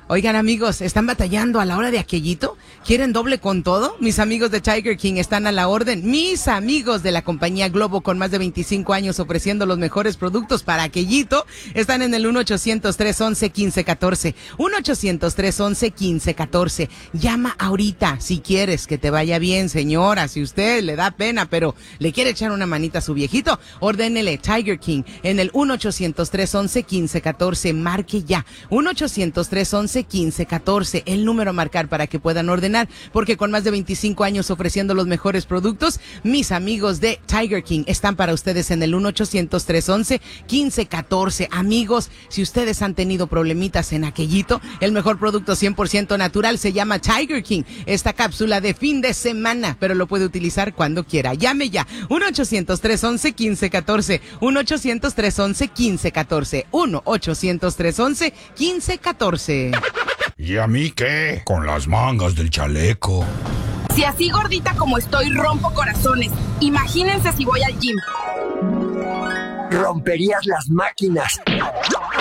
Oigan, amigos, ¿están batallando a la hora de aquellito? ¿Quieren doble con todo? Mis amigos de Tiger King están a la orden. Mis amigos de la compañía Globo, con más de 25 años ofreciendo los mejores productos para aquellito, están en el 1-800-311-1514. 1-800-311-1514. Llama ahorita si quieres que te vaya bien, señora. Si usted le da pena, pero le quiere echar una manita a su viejito, ordénele Tiger King en el 1-800-311-1514. Marque ya. 1-800-311-1514, el número a marcar para que puedan ordenar, porque con más de 25 años ofreciendo los mejores productos, mis amigos de Tiger King están para ustedes en el 1-800-311-1514. Amigos, si ustedes han tenido problemitas en aquellito, el mejor producto 100% natural se llama Tiger King. Esta cápsula de fin de semana, pero lo puede utilizar cuando quiera. Llame ya. 1-800-311-1514. 1-800-311-1514. 1-800-311-1514. ¿Y a mí qué? Con las mangas del chaleco. Si así gordita como estoy rompo corazones, imagínense si voy al gym. Romperías las máquinas.